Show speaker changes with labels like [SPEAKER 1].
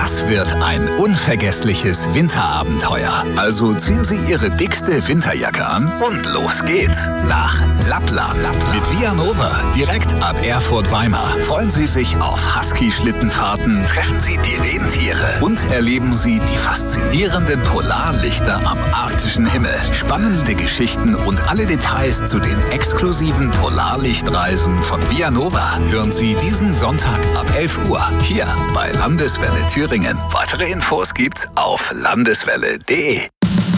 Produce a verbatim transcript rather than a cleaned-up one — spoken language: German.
[SPEAKER 1] Das wird ein unvergessliches Winterabenteuer. Also ziehen Sie Ihre dickste Winterjacke an und los geht's nach Lappland. Mit Via Nova direkt ab Erfurt-Weimar freuen Sie sich auf Husky-Schlittenfahrten, treffen Sie die Rentiere und erleben Sie die faszinierenden Polarlichter am arktischen Himmel. Spannende Geschichten und alle Details zu den exklusiven Polarlichtreisen von Via Nova hören Sie diesen Sonntag ab elf Uhr hier bei Landeswelle Thüringen. Weitere Infos gibt's auf landeswelle punkt de.